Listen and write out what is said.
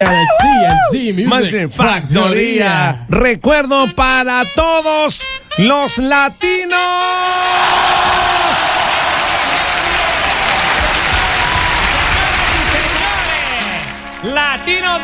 Music Factoría. Recuerdo para todos los latinos. Latino